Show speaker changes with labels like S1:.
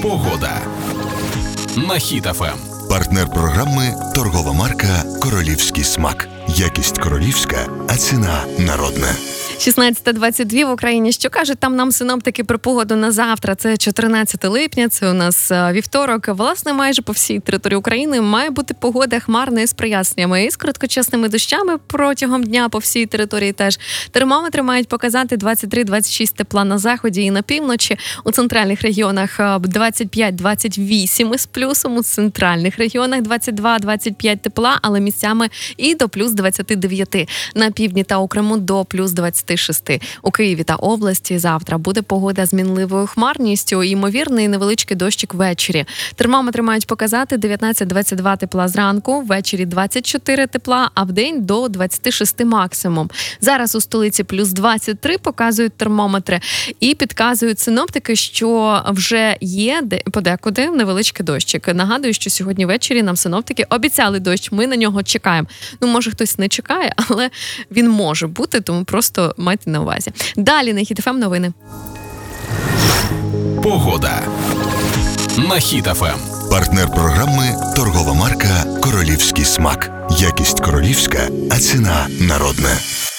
S1: Погода на Хіт ФМ.
S2: Партнер програми торгова марка «Королівський смак». Якість королівська, а ціна народна.
S3: 16:22 в Україні. Що кажуть там нам синоптики про погоду на завтра? Це 14 липня, це у нас вівторок. Власне, майже по всій території України має бути погода хмарна і з проясненнями. І з короткочасними дощами протягом дня по всій території теж. Термометри мають показати 23-26 тепла на заході і на півночі. У центральних регіонах 25-28 з плюсом, у центральних регіонах 22-25 тепла, але місцями і до плюс 29. На півдні та у Криму до плюс 26. У Києві та області завтра буде погода з мінливою хмарністю і ймовірний невеличкий дощик ввечері. Термометри мають показати 19-22 тепла зранку, ввечері 24 тепла, а вдень до 26 максимум. Зараз у столиці плюс 23 показують термометри і підказують синоптики, що вже є подекуди невеличкий дощик. Нагадую, що сьогодні ввечері нам синоптики обіцяли дощ, ми на нього чекаємо. Може хтось не чекає, але він може бути, тому просто майте на увазі. Далі на Хіт ФМ новини.
S1: Погода на Хіт ФМ.
S2: Партнер програми торгова марка «Королівський смак». Якість королівська, а ціна народна.